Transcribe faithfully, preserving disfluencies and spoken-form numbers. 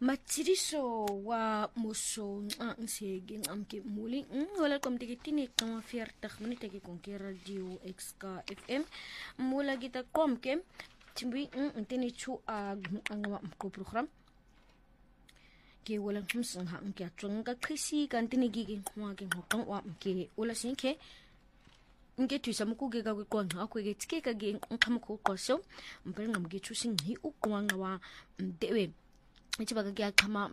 Matiriso wa moso ang sige ang ke muli wala kom tikitini kama veertig minute ke kon ke radio X K F M mula kita kom ke timbi tini chu ag ang ko program ke wala humsang ha ke atong ka krisi kan tini gigi wa ke hokang wa ke wala sin ke nge tuisa mukuge ga kwa nga ko ge tike ka ge nkam ko ko so mpere ngam ge chu sing hi u kwa nga wa dewe ichibaga ge kama